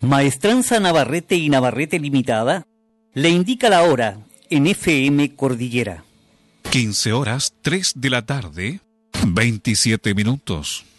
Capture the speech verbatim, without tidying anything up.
Maestranza Navarrete y Navarrete Limitada le indica la hora en F M Cordillera. quince horas, tres de la tarde, veintisiete minutos.